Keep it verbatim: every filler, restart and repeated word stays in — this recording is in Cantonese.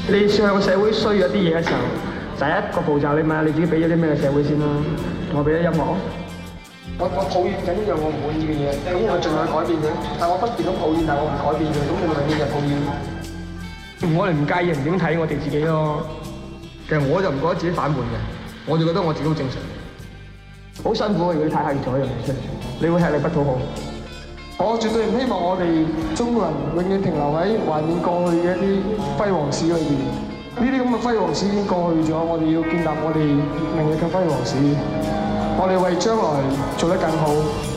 你向社會需要一啲嘢嘅時候，第一個步驟你問下你自己俾咗啲咩社會先啦。我俾咗音樂，我我抱怨緊一樣我唔滿意嘅嘢，咁我盡量去改變佢。但我不斷咁抱怨，但我唔改變佢，咁你永遠就抱怨。我哋唔介意人點睇我哋自己咯。其實我就唔覺得自己反叛嘅，我就覺得我自己好正常。好辛苦，如果你太刻意做一樣嘢出嚟，你會吃力不討好。我絕對唔希望我哋中國人永遠停留喺懷念過去嘅一啲輝煌史裏邊。呢啲咁嘅輝煌史已經過去咗，我哋要建立我哋明日嘅輝煌史。我哋為將來做得更好。